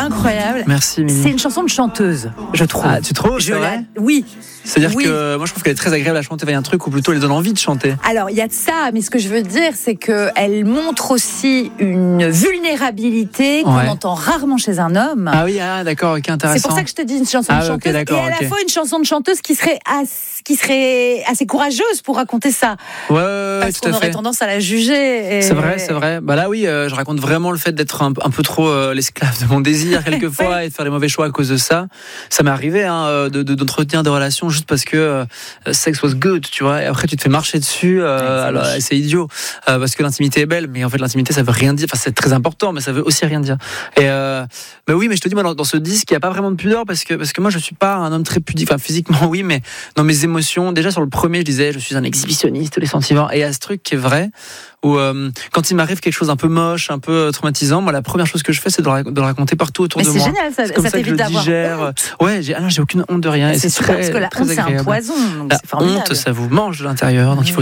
incroyable. Merci, Émilie. C'est une chanson de chanteuse, je trouve. Ah, tu trouves? C'est vrai? Oui. C'est-à-dire que moi je trouve qu'elle est très agréable à chanter. Il y a un truc où plutôt elle donne envie de chanter. Alors il y a de ça, mais ce que je veux dire, c'est qu'elle montre aussi une vulnérabilité qu'on entend rarement chez un homme. Ah oui, d'accord, ok, intéressant. C'est pour ça que je te dis une chanson de chanteuse, okay, et à la fois une chanson de chanteuse qui serait assez courageuse pour raconter ça. Ouais, parce tout qu'on à fait. aurait tendance à la juger. Et... C'est vrai. Bah là oui, je raconte vraiment le fait d'être un peu trop l'esclave de mon désir quelquefois et de faire des mauvais choix à cause de ça. Ça m'est arrivé d'entretenir des relations juste parce que sex was good, tu vois. Et après tu te fais marcher dessus. Alors c'est idiot parce que l'intimité est belle, mais en fait l'intimité ça veut rien dire. Enfin c'est très important, mais ça veut aussi rien dire. Et mais oui, mais je te dis moi dans ce disque il y a pas vraiment de pudeur parce que moi je suis pas un homme très pudique. Enfin physiquement oui, mais dans mes émotions. Déjà sur le premier je disais je suis un exhibitionniste des sentiments. Et il y a ce truc qui est vrai où quand il m'arrive quelque chose un peu moche, un peu traumatisant, moi la première chose que je fais c'est de le raconter partout autour de moi. Mais c'est génial, ça t'évite d'avoir honte. Ouais, j'ai aucune honte de rien. Et c'est super, parce que la honte c'est un poison. Donc la c'est formidable. honte ça vous mange de l'intérieur, donc il faut